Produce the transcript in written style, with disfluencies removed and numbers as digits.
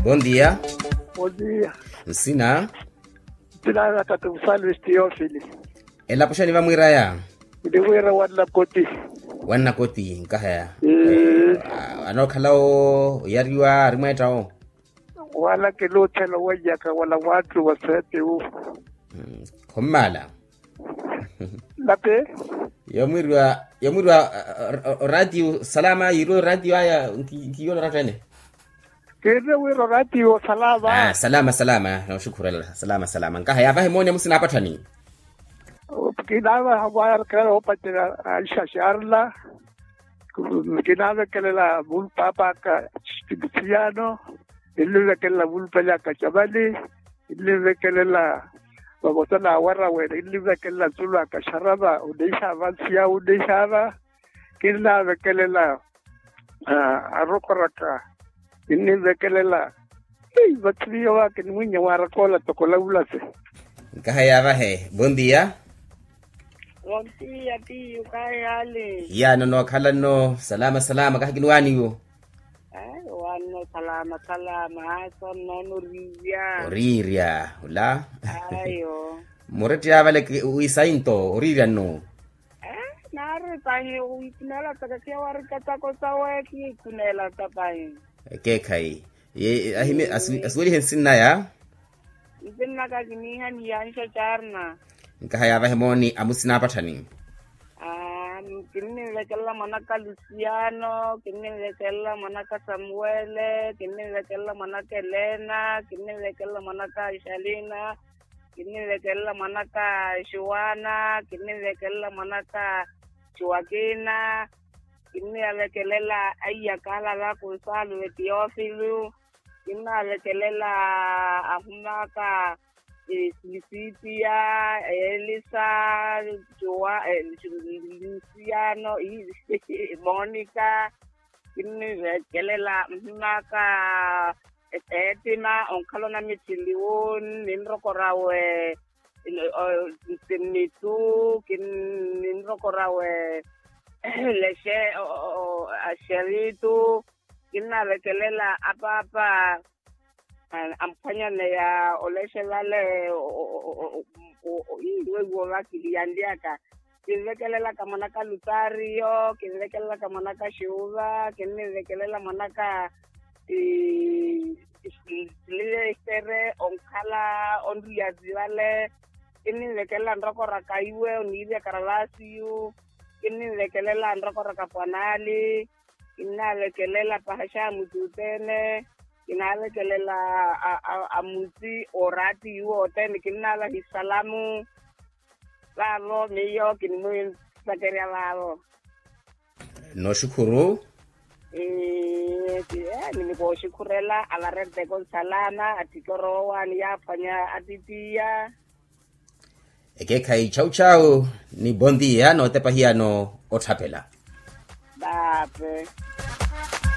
Bom dia. Bom dia. Nsina. Tinara katumsalwe Theophile. Ela pushani va mwiraya. Ndiwera wana koti. Wana koti nkahaya. Anokhalao yariwa rimwetao. Wala kilotela wajaka wala watu wasete u. Khomala. Lape? Yamwirwa radio salama yiro radio aya nkiyola ratene. Kede wiro radio salama. Salama. Nashukuru salama. Nkahaya vahe monya musina patani. Kinava hawaya kala opatira Aisha Sharla. Kinava kala bul papa ka Tiziano. Illuve kala bul pala ka Chabali. Illuve kala babotana warra we illuve kala Zulu ka Sharaba udesha vansia udesha. Kinava kala arokoraka. Illuve kala batriwa kinwinya warakola tokola ulase. Nkahaya vahe. Bom dia. Bom dia, tio, kayali. Ya no khalano salama kahinwani yo. Wano salama, son no Riria, ula. Ayo. Moreti avale uisainto, riria no. Nare tahi uikunela takakia warikata kosawe ki kunela tapai. Kekai. Ye ahime asweli hensinna ya. Isinna kaginiha ni Aisha Charna. Nkahaya vahe moni amusina patani. Kini lekella manaka Luciano, kini lekella manaka Samuele, kini lekella manaka Elena, kini lekella manaka Shalina, kini lekella manaka Shuana, kini lekella manaka Chuakina, kini lekella Ayakala la Kusalu Theophile, kini lekella Ahumaka Cynthia, Elisa, Luciano, Monica, Kelela, Maka, Etina, Onkalona Mitilion, Ninrokorawe, Tinitu, Ninrokorawe, Leshe, Asheritu, Kelela, Apapa. Ampanya ya oleshe lale iwe goga kiliandiaka kivekelela kamanaka Lutario kivekelela kamanaka Shuva kivekelela manaka lile istere onkala onria zivale kivekelela ndroko rakaiwe onivia karalasiu kivekelela ndroko rakapanali kivekelela pahasha mututene kinale kelela amuti orati yuo teni kinala hisalamu lalo miyo kinmu sakeria lalo no shukuru niko shukurela ala rete con salama atikorowa ni yafanya atitia Kekai chau ni bom dia no te pahiano othapela bape